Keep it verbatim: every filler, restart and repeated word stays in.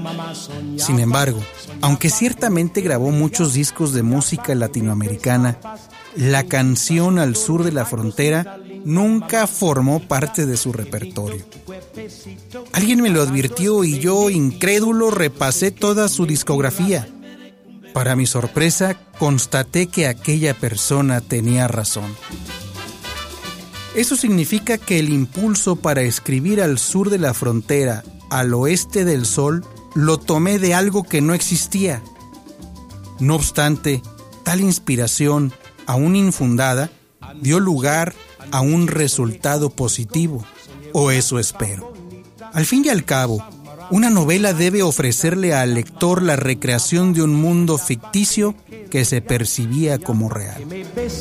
Sin embargo, aunque ciertamente grabó muchos discos de música latinoamericana, la canción Al sur de la frontera nunca formó parte de su repertorio. Alguien me lo advirtió y yo, incrédulo, repasé toda su discografía. Para mi sorpresa, constaté que aquella persona tenía razón. Eso significa que el impulso para escribir Al sur de la frontera, al oeste del sol, lo tomé de algo que no existía. No obstante, tal inspiración, aún infundada, dio lugar a un resultado positivo, o eso espero. Al fin y al cabo, una novela debe ofrecerle al lector la recreación de un mundo ficticio que se percibía como real.